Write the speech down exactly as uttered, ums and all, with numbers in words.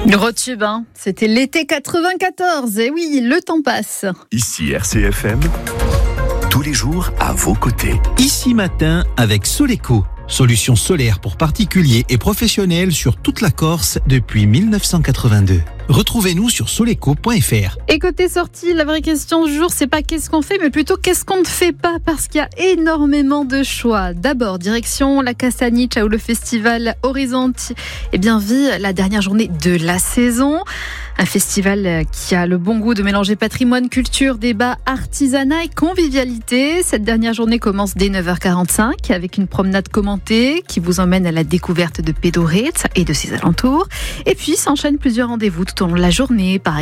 Gros tube, hein. C'était l'été quatre-vingt-quatorze. Et oui, le temps passe. Ici R C F M, tous les jours à vos côtés. Ici matin avec Soleco, solution solaire pour particuliers et professionnels sur toute la Corse depuis mille neuf cent quatre-vingt-deux. Retrouvez-nous sur soleco point f r. Et côté sortie, la vraie question du jour, c'est pas qu'est-ce qu'on fait, mais plutôt qu'est-ce qu'on ne fait pas, parce qu'il y a énormément de choix. D'abord, direction la Castagniccia où le festival Horizonti eh bien, vit la dernière journée de la saison. Un festival qui a le bon goût de mélanger patrimoine, culture, débat, artisanat et convivialité. Cette dernière journée commence dès neuf heures quarante-cinq avec une promenade commentée qui vous emmène à la découverte de Pedorezza et de ses alentours. Et puis s'enchaînent plusieurs rendez-vous tout au long de la journée, par